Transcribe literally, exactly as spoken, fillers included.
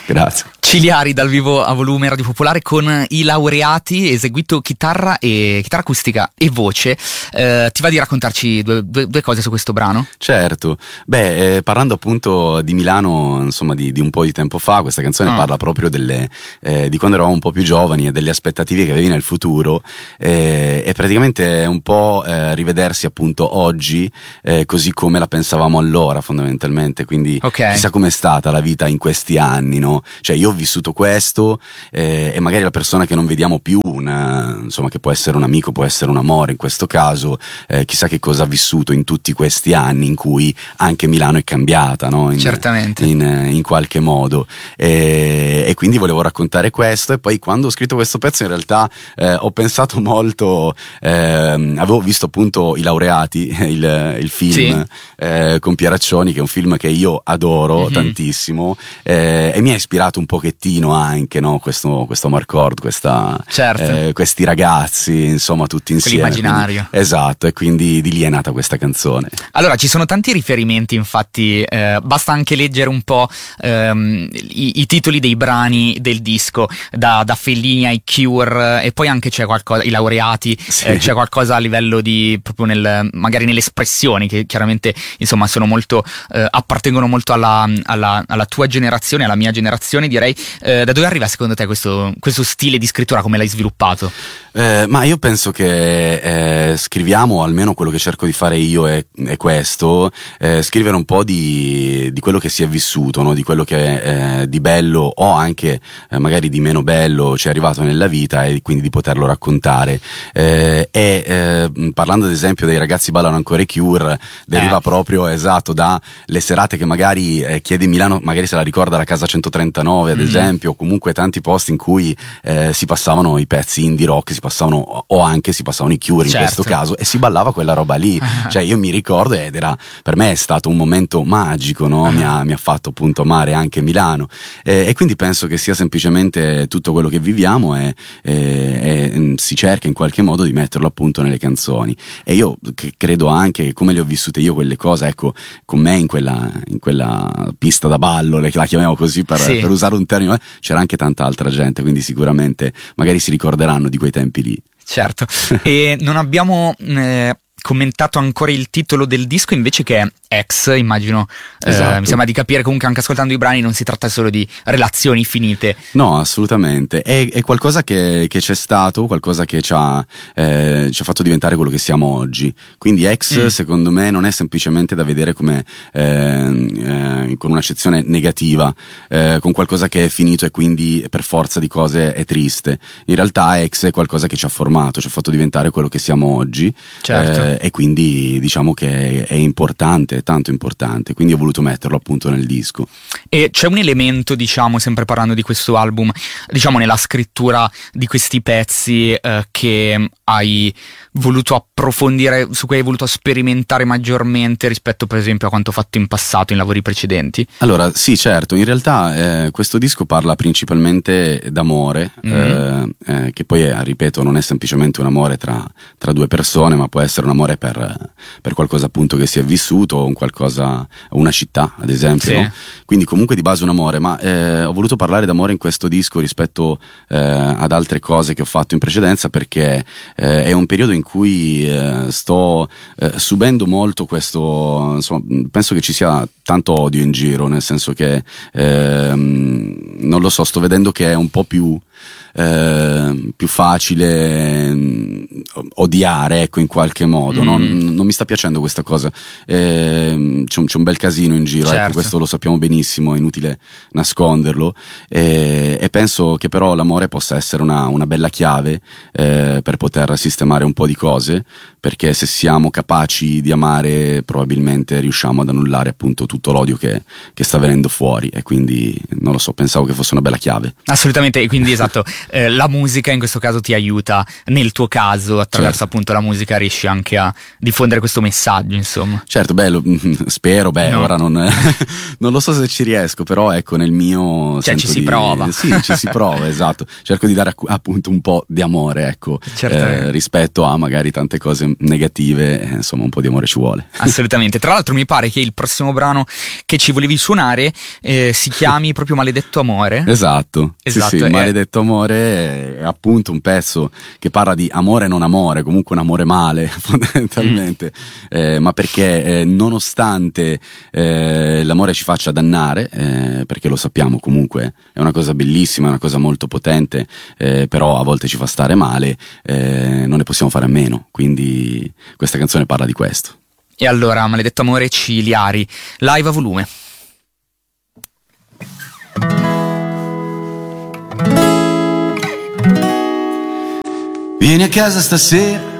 Grazie. Ciliari dal vivo a volume Radio Popolare con I Laureati, eseguito chitarra e chitarra acustica e voce. Eh, ti va di raccontarci due, due, due cose su questo brano? Certo. Beh, eh, parlando appunto di Milano, insomma di, di un po' di tempo fa, questa canzone Ah. parla proprio delle eh, di quando eravamo un po' più giovani e delle aspettative che avevi nel futuro, eh, e praticamente è un po' eh, rivedersi appunto oggi eh, così come la pensavamo allora, fondamentalmente. Quindi Ok. chissà com'è stata la vita in questi anni, no? Cioè io ho vissuto questo, eh, e magari la persona che non vediamo più, una, insomma, che può essere un amico, può essere un amore in questo caso, eh, chissà che cosa ha vissuto in tutti questi anni in cui anche Milano è cambiata, no? In, Certamente. in, in qualche modo, e, e quindi volevo raccontare questo. E poi quando ho scritto questo pezzo in realtà eh, ho pensato molto, ehm, avevo visto appunto I Laureati, il, il film Sì. eh, con Pieraccioni, che è un film che io adoro Mhm. tantissimo, eh, e mi ha ispirato un pochettino anche, no? questo, questo Amarcord, questa, Certo. eh, questi ragazzi, insomma, tutti insieme. Quell'immaginario. Quindi- esatto, e quindi di lì è nata questa canzone. Allora, ci sono tanti riferimenti, infatti, eh, basta anche leggere un po' ehm, i, i titoli dei brani del disco, da, da Fellini ai Cure, e poi anche c'è qualcosa, I Laureati, Sì. eh, c'è qualcosa a livello di, proprio nel, magari nelle espressioni, che chiaramente, insomma, sono molto, eh, appartengono molto alla, alla, alla tua generazione, alla mia generazione, direi. Eh, da dove arriva secondo te questo, questo stile di scrittura, come l'hai sviluppato? Eh, ma io penso che eh, scriviamo, almeno quello che cerco di fare io è, è questo, eh, scrivere un po' di, di quello che si è vissuto, no? Di quello che eh, di bello o anche eh, magari di meno bello ci è arrivato nella vita, e quindi di poterlo raccontare. Eh, e eh, parlando ad esempio dei ragazzi ballano ancora i Cure, deriva Eh. proprio, esatto, dalle serate che magari eh, chiede Milano, magari se la ricorda la Casa centotrentanove ad Mhm. esempio, o comunque tanti posti in cui eh, si passavano i pezzi indie rock, si passavano, o anche si passavano i Cure in Certo. questo caso, e si ballava quella roba lì. Cioè io mi ricordo, ed era, per me è stato un momento magico, no? Mi ha, mi ha fatto appunto amare anche Milano, eh, e quindi penso che sia semplicemente tutto quello che viviamo, e, e, e mm, si cerca in qualche modo di metterlo appunto nelle canzoni. E io c- credo anche che come le ho vissute io quelle cose, ecco, con me in quella, in quella pista da ballo, le- la chiamiamo così per, Sì. per usare un termine, eh, c'era anche tanta altra gente, quindi sicuramente magari si ricorderanno di quei tempi lì. Certo. E non abbiamo eh, commentato ancora il titolo del disco, invece, che è Ex, immagino. eh, Esatto. mi sembra di capire comunque, anche ascoltando i brani, non si tratta solo di relazioni finite. No, assolutamente. È, è qualcosa che, che c'è stato, qualcosa che ci ha, eh, ci ha fatto diventare quello che siamo oggi. Quindi Ex, Mm. secondo me, non è semplicemente da vedere come eh, eh, con un'accezione negativa, eh, con qualcosa che è finito e quindi per forza di cose è triste. In realtà Ex è qualcosa che ci ha formato, ci ha fatto diventare quello che siamo oggi. Certo. Eh, e quindi diciamo che è importante, è tanto importante. Quindi ho voluto metterlo appunto nel disco. E c'è un elemento, diciamo, sempre parlando di questo album, diciamo nella scrittura di questi pezzi, eh, che hai voluto approfondire, su cui hai voluto sperimentare maggiormente rispetto per esempio a quanto fatto in passato in lavori precedenti? Allora, sì, certo, in realtà eh, questo disco parla principalmente d'amore, Mhm. eh, eh, che poi, eh, ripeto, non è semplicemente un amore tra, tra due persone, ma può essere un amore per, per qualcosa appunto che si è vissuto, un qualcosa, una città ad esempio, Sì. no? Quindi comunque di base un amore, ma eh, ho voluto parlare d'amore in questo disco rispetto eh, ad altre cose che ho fatto in precedenza, perché eh, è un periodo in cui eh, sto eh, subendo molto questo, insomma, penso che ci sia tanto odio in giro, nel senso che ehm, non lo so, sto vedendo che è un po' più eh, più facile mh, odiare, ecco, in qualche modo, Mm. no? non, non mi sta piacendo questa cosa. Eh, c'è, un, c'è un bel casino in giro, Certo. ecco, questo lo sappiamo benissimo, è inutile nasconderlo, e, e penso che però l'amore possa essere una, una bella chiave eh, per poter sistemare un po' di cose, perché se siamo capaci di amare probabilmente riusciamo ad annullare appunto tutto l'odio che, che sta venendo fuori, e quindi non lo so, pensavo che fosse una bella chiave. Assolutamente, e quindi esatto, eh, la musica in questo caso ti aiuta, nel tuo caso attraverso Certo. appunto la musica riesci anche sia diffondere questo messaggio, insomma. Certo, bello, spero, beh, No. ora non, non lo so se ci riesco, però ecco, nel mio Cioè, sento ci si di- prova. Sì, ci si prova, esatto. Cerco di dare accu- appunto un po' di amore, ecco, Certamente. eh, rispetto a magari tante cose negative, eh, insomma, un po' di amore ci vuole. Assolutamente. Tra l'altro mi pare che il prossimo brano che ci volevi suonare eh, si chiami proprio Maledetto Amore. Esatto, Esatto, sì, sì, è- Maledetto Amore è appunto un pezzo che parla di amore e non amore, comunque un amore male fondamentalmente, eh, ma perché eh, nonostante eh, l'amore ci faccia dannare, eh, perché lo sappiamo comunque è una cosa bellissima, è una cosa molto potente, eh, però a volte ci fa stare male, eh, non ne possiamo fare a meno, quindi questa canzone parla di questo. E allora, Maledetto Amore, Ciliari, live a volume. Vieni a casa stasera